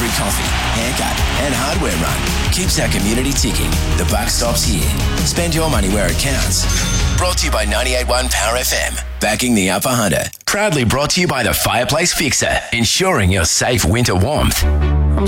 every coffee, haircut and hardware run keeps our community ticking. The buck stops here. Spend your money where it counts. Brought to you by 98.1 Power FM. Backing the Upper Hunter. Proudly brought to you by the Fireplace Fixer. Ensuring your safe winter warmth. I'm